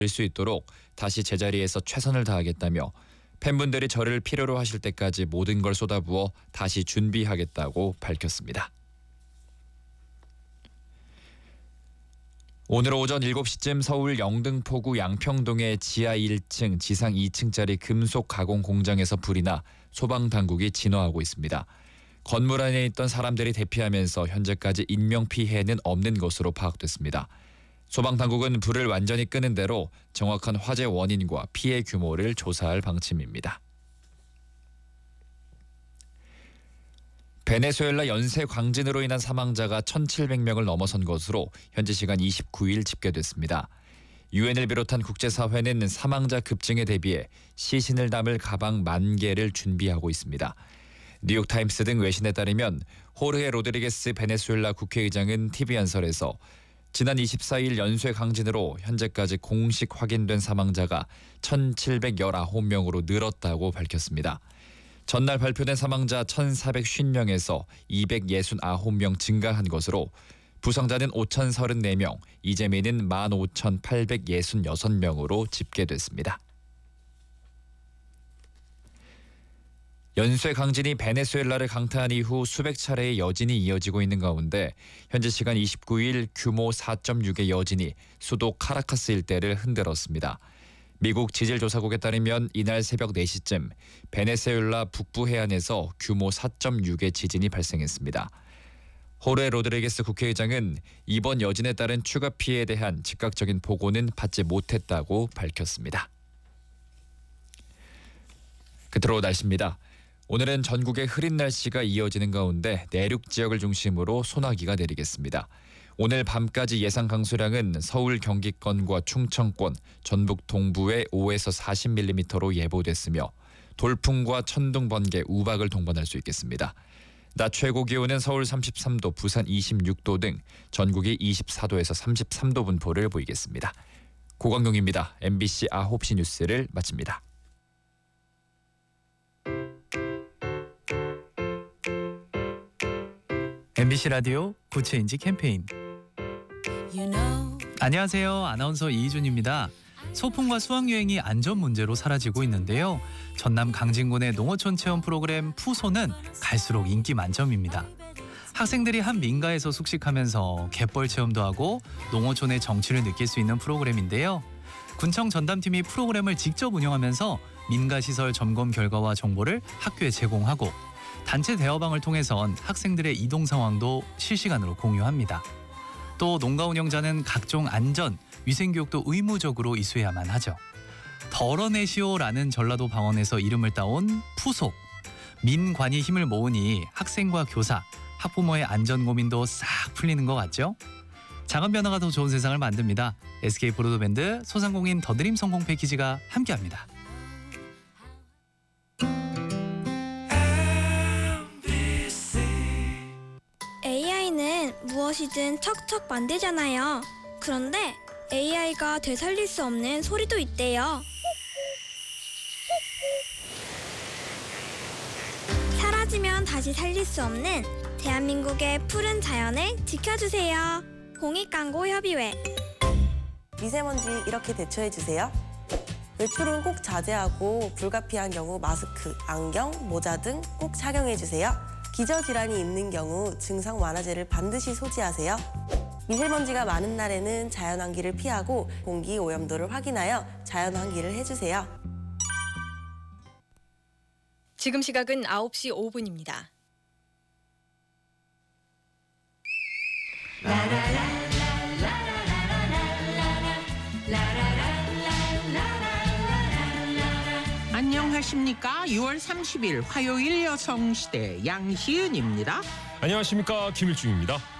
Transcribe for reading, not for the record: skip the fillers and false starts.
수 있도록 다시 제자리에서 최선을 다하겠다며 팬분들이 저를 필요로 하실 때까지 모든 걸 쏟아부어 다시 준비하겠다고 밝혔습니다. 오늘 오전 7시쯤 서울 영등포구 양평동의 지하 1층, 지상 2층짜리 금속 가공 공장에서 불이 나 소방당국이 진화하고 있습니다. 건물 안에 있던 사람들이 대피하면서 현재까지 인명피해는 없는 것으로 파악됐습니다. 소방당국은 불을 완전히 끄는 대로 정확한 화재 원인과 피해 규모를 조사할 방침입니다. 베네수엘라 연쇄 광진으로 인한 사망자가 1,700명을 넘어선 것으로 현지 시간 29일 집계됐습니다. 유엔을 비롯한 국제사회는 사망자 급증에 대비해 시신을 담을 가방 10,000개를 준비하고 있습니다. 뉴욕타임스 등 외신에 따르면 호르헤 로드리게스 베네수엘라 국회의장은 TV 연설에서 지난 24일 연쇄 강진으로 현재까지 공식 확인된 사망자가 1,719명으로 늘었다고 밝혔습니다. 전날 발표된 사망자 1,450명에서 269명 증가한 것으로 부상자는 5,034명, 이재민은 15,866명으로 집계됐습니다. 연쇄 강진이 베네수엘라를 강타한 이후 수백 차례의 여진이 이어지고 있는 가운데 현지 시간 29일 규모 4.6의 여진이 수도 카라카스 일대를 흔들었습니다. 미국 지질조사국에 따르면 이날 새벽 4시쯤 베네수엘라 북부 해안에서 규모 4.6의 지진이 발생했습니다. 호르헤 로드리게스 국회의장은 이번 여진에 따른 추가 피해에 대한 즉각적인 보고는 받지 못했다고 밝혔습니다. 끝으로 날씨입니다. 오늘은 전국에 흐린 날씨가 이어지는 가운데 내륙 지역을 중심으로 소나기가 내리겠습니다. 오늘 밤까지 예상 강수량은 서울 경기권과 충청권, 전북 동부에 5에서 40mm로 예보됐으며 돌풍과 천둥, 번개, 우박을 동반할 수 있겠습니다. 낮 최고 기온은 서울 33도, 부산 26도 등 전국이 24도에서 33도 분포를 보이겠습니다. 고광용입니다. MBC 9시 뉴스를 마칩니다. MBC 라디오 구체인지 캠페인. 안녕하세요. 아나운서 이희준입니다. 소풍과 수학여행이 안전 문제로 사라지고 있는데요. 전남 강진군의 농어촌 체험 프로그램 푸소는 갈수록 인기 만점입니다. 학생들이 한 민가에서 숙식하면서 갯벌 체험도 하고 농어촌의 정취를 느낄 수 있는 프로그램인데요. 군청 전담팀이 프로그램을 직접 운영하면서 민가시설 점검 결과와 정보를 학교에 제공하고 단체 대화방을 통해선 학생들의 이동 상황도 실시간으로 공유합니다. 또 농가 운영자는 각종 안전, 위생교육도 의무적으로 이수해야만 하죠. 덜어내시오라는 전라도 방언에서 이름을 따온 푸소. 민관이 힘을 모으니 학생과 교사, 학부모의 안전 고민도 싹 풀리는 것 같죠? 작은 변화가 더 좋은 세상을 만듭니다. SK 브로드밴드 소상공인 더드림 성공 패키지가 함께합니다. AI는 무엇이든 척척 만들잖아요. 그런데 AI가 되살릴 수 없는 소리도 있대요. 사라지면 다시 살릴 수 없는 대한민국의 푸른 자연을 지켜주세요. 공익광고협의회. 미세먼지 이렇게 대처해주세요. 외출은 꼭 자제하고 불가피한 경우 마스크, 안경, 모자 등 꼭 착용해주세요. 기저질환이 있는 경우 증상 완화제를 반드시 소지하세요. 미세먼지가 많은 날에는 자연환기를 피하고 공기 오염도를 확인하여 자연환기를 해주세요. 지금 시각은 9시 5분입니다. 안녕하십니까. 6월 30일 화요일 여성시대 양희은입니다. 안녕하십니까. 김일중입니다.